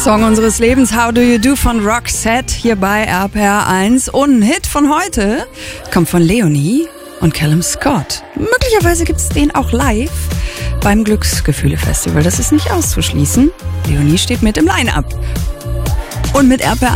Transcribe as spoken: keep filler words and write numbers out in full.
Song unseres Lebens, How Do You Do von Roxette, hier bei R P R eins. Und ein Hit von heute kommt von Leonie und Callum Scott. Möglicherweise gibt es den auch live beim Glücksgefühle-Festival. Das ist nicht auszuschließen. Leonie steht mit im Line-Up. Und mit R P R